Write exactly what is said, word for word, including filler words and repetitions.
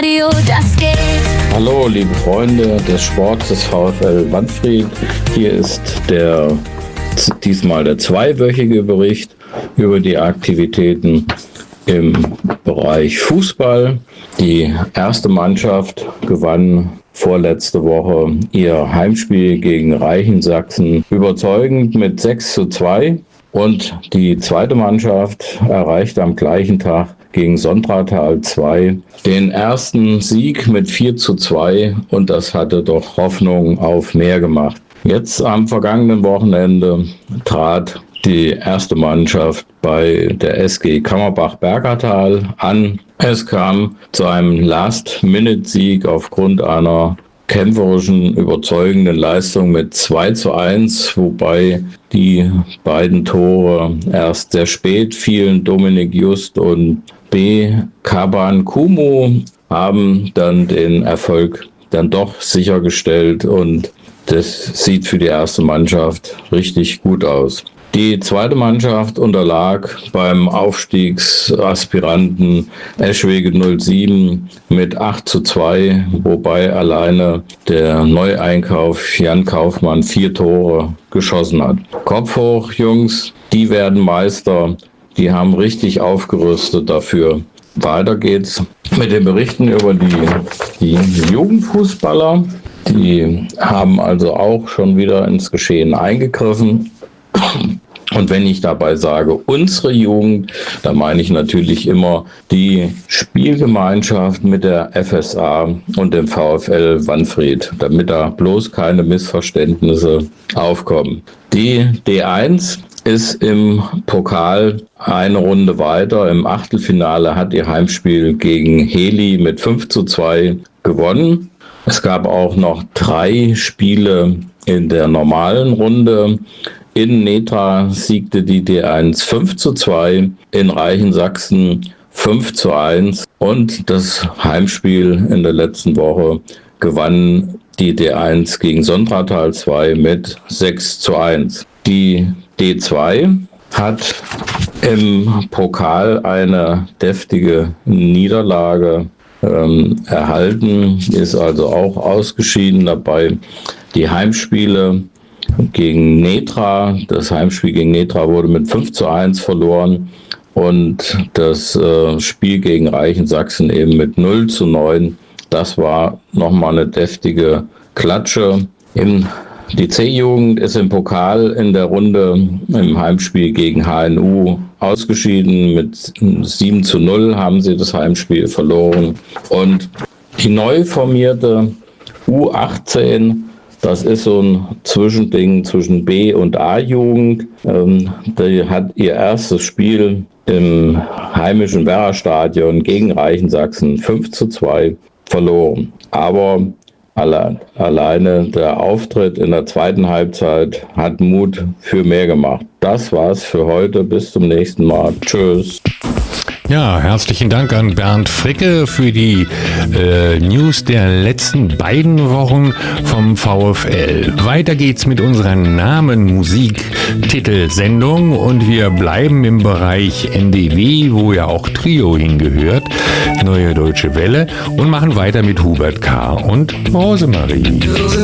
das geht. Hallo liebe Freunde des Sports des VfL Wanfried. Hier ist der diesmal der zweiwöchige Bericht über die Aktivitäten im Bereich Fußball. Die erste Mannschaft gewann vorletzte Woche ihr Heimspiel gegen Reichensachsen überzeugend mit sechs zu zwei. Und die zweite Mannschaft erreichte am gleichen Tag gegen Sontratal zwei den ersten Sieg mit vier zu zwei und das hatte doch Hoffnung auf mehr gemacht. Jetzt am vergangenen Wochenende trat die erste Mannschaft bei der S G Kammerbach-Bergertal an. Es kam zu einem Last-Minute-Sieg aufgrund einer kämpferischen, überzeugenden Leistung mit zwei zu eins, wobei die beiden Tore erst sehr spät fielen. Dominik Just und B. Kaban Kumu haben dann den Erfolg dann doch sichergestellt und das sieht für die erste Mannschaft richtig gut aus. Die zweite Mannschaft unterlag beim Aufstiegsaspiranten Eschwege null sieben mit acht zu zwei, wobei alleine der Neueinkauf Jan Kaufmann vier Tore geschossen hat. Kopf hoch, Jungs, die werden Meister, die haben richtig aufgerüstet dafür. Weiter geht's mit den Berichten über die, die Jugendfußballer. Die haben also auch schon wieder ins Geschehen eingegriffen. Und wenn ich dabei sage, unsere Jugend, dann meine ich natürlich immer die Spielgemeinschaft mit der F S A und dem VfL Wanfried, damit da bloß keine Missverständnisse aufkommen. Die D eins ist im Pokal eine Runde weiter. Im Achtelfinale hat ihr Heimspiel gegen Heli mit fünf zu zwei gewonnen. Es gab auch noch drei Spiele in der normalen Runde. In Netra siegte die D eins fünf zu zwei, in Reichensachsen fünf zu eins und das Heimspiel in der letzten Woche gewann die D eins gegen Sontratal zwei mit sechs zu eins. Die D zwei hat im Pokal eine deftige Niederlage ähm, erhalten, ist also auch ausgeschieden dabei. Die Heimspiele gegen Netra, das Heimspiel gegen Netra wurde mit fünf zu eins verloren und das äh, Spiel gegen Reichensachsen eben mit null zu neun. Das war nochmal eine deftige Klatsche. In die C-Jugend ist im Pokal in der Runde im Heimspiel gegen H N U ausgeschieden. Mit sieben zu null haben sie das Heimspiel verloren. Und die neu formierte U achtzehn, das ist so ein Zwischending zwischen B- und A-Jugend. Ähm, die hat ihr erstes Spiel im heimischen Werra-Stadion gegen Reichensachsen fünf zu zwei verloren. Aber alle, alleine der Auftritt in der zweiten Halbzeit hat Mut für mehr gemacht. Das war's für heute. Bis zum nächsten Mal. Tschüss. Ja, herzlichen Dank an Bernd Fricke für die äh, News der letzten beiden Wochen vom VfL. Weiter geht's mit unserer Namen-Musik-Titelsendung und wir bleiben im Bereich N D W, wo ja auch Trio hingehört, Neue Deutsche Welle, und machen weiter mit Hubert K. und Rosemarie.